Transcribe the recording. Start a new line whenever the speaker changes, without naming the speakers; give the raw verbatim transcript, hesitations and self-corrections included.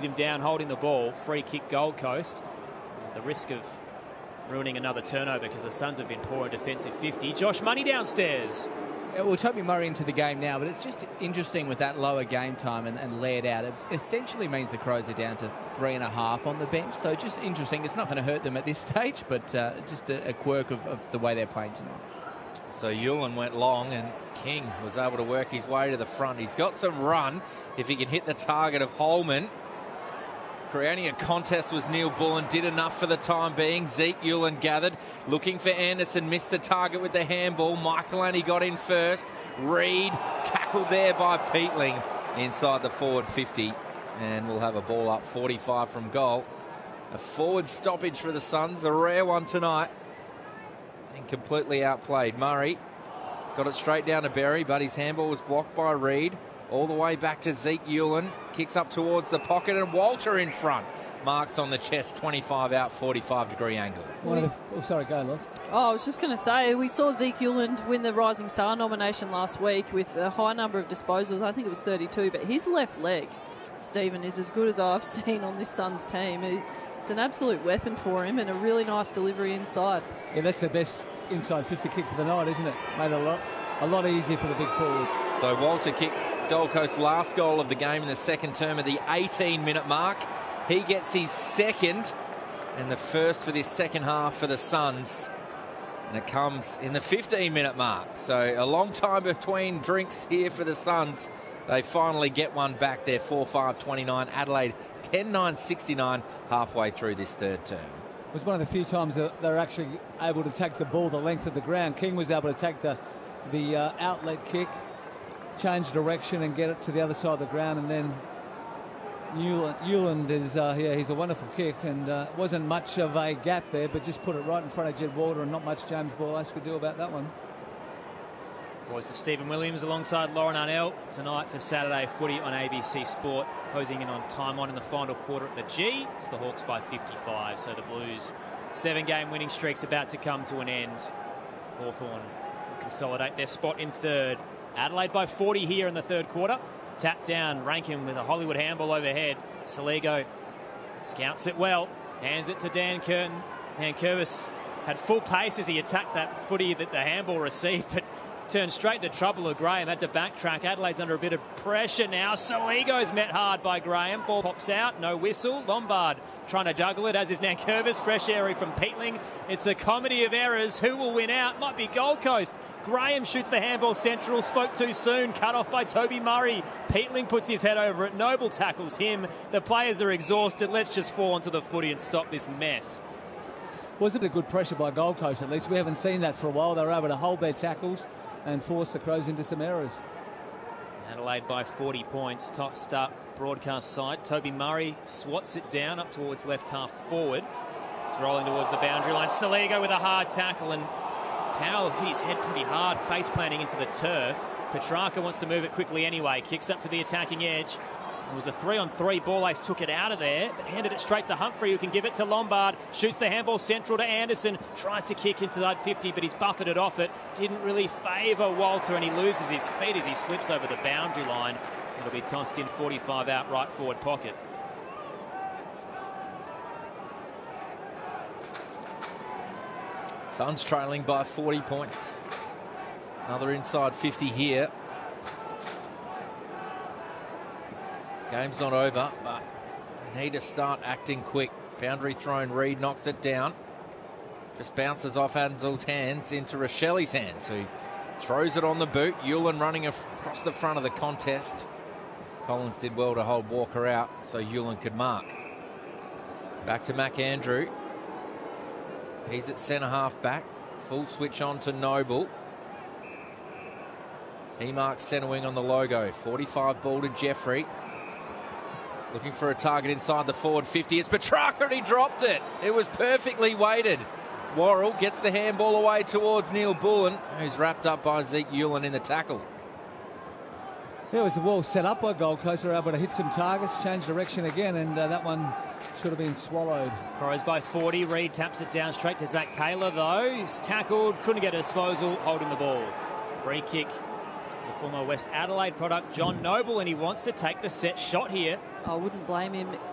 him down holding the ball. Free kick Gold Coast. The risk of ruining another turnover because the Suns have been poor in defensive fifty. Josh Money downstairs.
Well, Toby Murray into the game now, but it's just interesting with that lower game time and, and laid out. It essentially means the Crows are down to three and a half on the bench. So just interesting. It's not going to hurt them at this stage, but uh, just a, a quirk of, of the way they're playing tonight.
So Yulin went long and King was able to work his way to the front. He's got some run if he can hit the target of Holman. Creating a contest was Neil Bullen, did enough for the time being. Zeke Yulin gathered, looking for Anderson, missed the target with the handball. Michaelani got in first. Reid tackled there by Peatling inside the forward fifty, and we'll have a ball up forty-five from goal. A forward stoppage for the Suns, a rare one tonight, and completely outplayed. Murray got it straight down to Berry, but his handball was blocked by Reid. All the way back to Zeke Yulin. Kicks up towards the pocket and Walter in front. Marks on the chest, twenty-five out, forty-five degree angle.
Oh, sorry, go, Loz.
Oh, I was just going to say, we saw Zeke Yulin win the Rising Star nomination last week with a high number of disposals. I think it was thirty-two, but his left leg, Stephen, is as good as I've seen on this Suns team. It's an absolute weapon for him and a really nice delivery inside.
Yeah, that's the best inside fifty kick for the night, isn't it? Made it a lot, a lot easier for the big forward.
So Walter kicked Gold Coast's last goal of the game in the second term at the eighteen minute mark. He gets his second and the first for this second half for the Suns. And it comes in the fifteen minute mark. So a long time between drinks here for the Suns. They finally get one back there, four five twenty-nine. Adelaide ten nine sixty-nine halfway through this third term.
It was one of the few times that they're actually able to take the ball the length of the ground. King was able to take the, the uh, outlet kick, change direction and get it to the other side of the ground, and then Newland, Newland is uh, yeah, he's a wonderful kick, and uh, wasn't much of a gap there, but just put it right in front of Jed Walter, and not much James Borlas could do about that one.
Voice of Stephen Williams alongside Lauren Arnell tonight for Saturday footy on A B C Sport. Closing in on time on in the final quarter at the G. It's the Hawks by fifty-five, so the Blues seven game winning streak's about to come to an end. Hawthorn will consolidate their spot in third. Adelaide by forty here in the third quarter. Tap down, Rankin with a Hollywood handball overhead. Saligo scouts it well, hands it to Dan Curtin. Dan Curvis had full pace as he attacked that footy that the handball received, but turned straight into trouble with Graham, had to backtrack. Adelaide's under a bit of pressure now. Saligo's met hard by Graham. Ball pops out, no whistle. Lombard trying to juggle it, as is Nankervis. Fresh airing from Peatling. It's a comedy of errors. Who will win out? Might be Gold Coast. Graham shoots the handball central, spoke too soon, cut off by Toby Murray. Peatling puts his head over it. Noble tackles him. The players are exhausted. Let's just fall onto the footy and stop this mess.
Wasn't a good pressure by Gold Coast, at least. We haven't seen that for a while. They were able to hold their tackles and force the Crows into some errors.
Adelaide by forty points. Top start broadcast side. Toby Murray swats it down up towards left half forward. It's rolling towards the boundary line. Saligo with a hard tackle, and Powell hit his head pretty hard, face planting into the turf. Petrarca wants to move it quickly anyway. Kicks up to the attacking edge. It was a three-on-three. Ball Ace took it out of there, but handed it straight to Humphrey, who can give it to Lombard. Shoots the handball central to Anderson. Tries to kick inside fifty, but he's buffeted off it. Didn't really favour Walter, and he loses his feet as he slips over the boundary line. It'll be tossed in forty-five out right forward pocket.
Suns trailing by forty points. Another inside fifty here. Game's not over, but they need to start acting quick. Boundary thrown, Reid knocks it down. Just bounces off Ansel's hands into Rochelli's hands, who throws it on the boot. Yulin running across the front of the contest. Collins did well to hold Walker out so Yulin could mark. Back to McAndrew. He's at centre half back. Full switch on to Noble. He marks centre wing on the logo. forty-five ball to Jeffrey. Looking for a target inside the forward fifty. It's Petrarca, and he dropped it. It was perfectly weighted. Worrell gets the handball away towards Neil Bullen, who's wrapped up by Zeke Yulin in the tackle.
There was a well set up by Gold Coast. They were able to hit some targets, change direction again, and uh, that one should have been swallowed.
Crows by forty. Reid taps it down straight to Zach Taylor, though. He's tackled, couldn't get a disposal, holding the ball. Free kick. The former West Adelaide product, John Noble, and he wants to take the set shot here.
I wouldn't blame him.